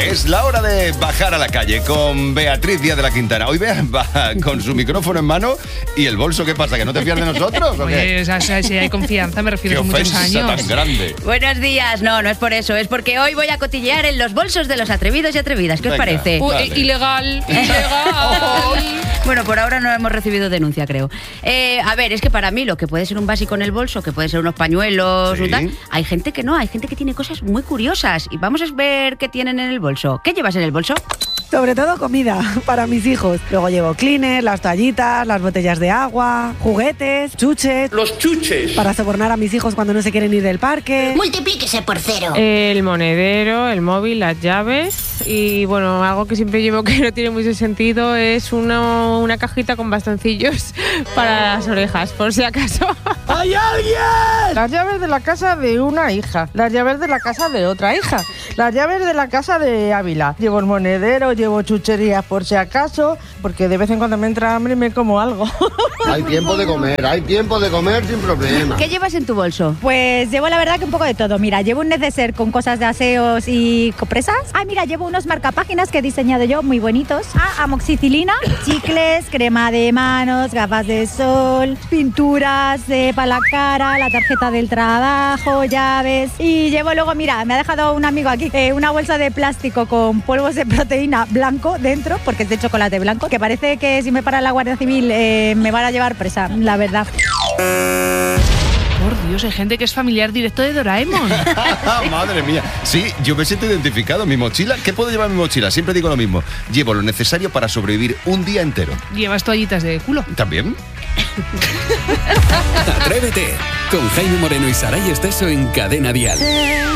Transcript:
Es la hora de bajar a la calle con Beatriz Díaz de la Quintana. Hoy Bea va con su micrófono en mano y el bolso, ¿qué pasa? ¿Que no te fías de nosotros o qué? Oye, o sea, si hay confianza, me refiero a muchos ofensa años. tan grande. Buenos días. No es por eso. Es porque hoy voy a cotillear en los bolsos de los atrevidos y atrevidas. ¿Qué os Venga. parece? Vale. Ilegal. Bueno, por ahora no hemos recibido denuncia, creo. A ver, es que para mí lo que puede ser un básico en el bolso, que puede ser unos pañuelos Sí. o tal, hay gente que no, hay gente que tiene cosas muy curiosas. Y vamos a ver qué tienen en el bolso. ¿Qué llevas en el bolso? Sobre todo comida para mis hijos. Luego llevo cleaners, las toallitas, las botellas de agua, juguetes, chuches. Los chuches. Para sobornar a mis hijos cuando no se quieren ir del parque. Multiplíquese por 0. El monedero, el móvil, las llaves y bueno, algo que siempre llevo que no tiene mucho sentido es una cajita con bastoncillos para las orejas, por si acaso. ¡Hay alguien! Las llaves de la casa de una hija, las llaves de la casa de otra hija, las llaves de la casa de Ávila. Llevo el monedero, llevo chucherías por si acaso, porque de vez en cuando me entra hambre y me como algo. Hay tiempo de comer sin problema. ¿Qué llevas en tu bolso? Pues llevo la verdad que un poco de todo. Mira, llevo un neceser con cosas de aseos y compresas. Ah, mira, llevo unos marcapáginas que he diseñado yo, muy bonitos. Ah, amoxicilina, chicles, crema de manos, gafas de sol, pinturas para la cara, la tarjeta del trabajo, llaves. Y llevo luego, mira, me ha dejado un amigo aquí una bolsa de plástico con polvos de proteína blanco dentro, porque es de chocolate blanco, que parece que si me para la Guardia Civil me van a llevar presa, la verdad. Por Dios, hay gente que es familiar directo de Doraemon. Madre mía. Sí, yo me siento identificado. Mi mochila, ¿qué puedo llevar en mi mochila? Siempre digo lo mismo. Llevo lo necesario para sobrevivir un día entero. ¿Llevas toallitas de culo? ¿También? Atrévete con Jaime Moreno y Saray Esteso en Cadena Dial.